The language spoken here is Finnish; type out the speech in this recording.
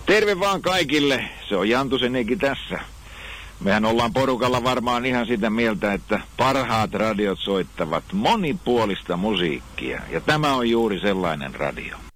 Terve vaan kaikille, se on Jantusen Eki tässä. Mehän ollaan porukalla varmaan ihan sitä mieltä, että parhaat radiot soittavat monipuolista musiikkia. Ja tämä on juuri sellainen radio.